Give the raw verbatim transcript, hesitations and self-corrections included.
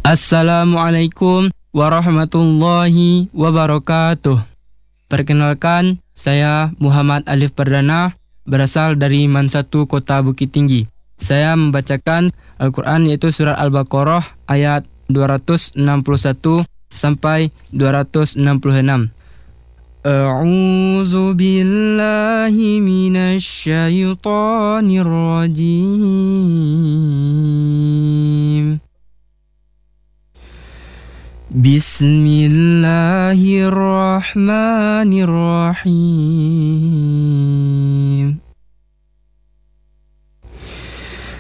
Assalamualaikum warahmatullahi wabarakatuh. Perkenalkan, saya Muhammad Alif Perdana, berasal dari Man satu Kota Bukit Tinggi. Saya membacakan Al-Quran iaitu surat Al-Baqarah ayat dua ratus enam puluh satu sampai dua ratus enam puluh enam. A'udzu billahi minasy syaithanir rajim. Bismillahirrahmanirrahim.